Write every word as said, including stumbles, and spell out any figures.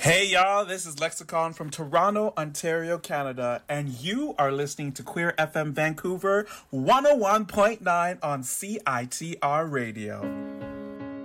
Hey y'all, this is Lexicon from Toronto, Ontario, Canada, and you are listening to Queer F M Vancouver one oh one point nine on C I T R Radio.